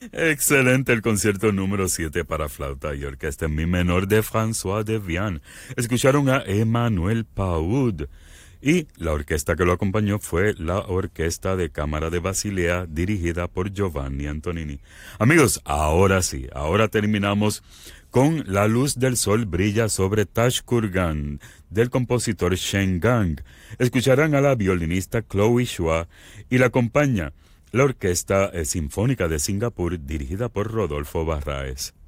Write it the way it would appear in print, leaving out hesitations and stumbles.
Excelente el concierto número 7 para flauta y orquesta en mi menor de François Devian. Escucharon a Emmanuel Paud. Y la orquesta que lo acompañó fue la Orquesta de Cámara de Basilea, dirigida por Giovanni Antonini. Amigos, ahora sí, ahora terminamos con La luz del sol brilla sobre Tashkurgan, del compositor Shen Gang. Escucharán a la violinista Chloe Chua y la acompaña la Orquesta Sinfónica de Singapur, dirigida por Rodolfo Barraez.